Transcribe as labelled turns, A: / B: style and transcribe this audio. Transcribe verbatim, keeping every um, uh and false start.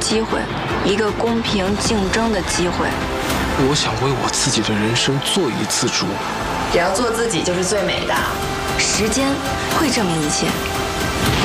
A: 机会，一个公平竞争的机会。
B: 我想为我自己的人生做一次主。
C: 只要做自己就是最美的。
A: 时间会证明一切。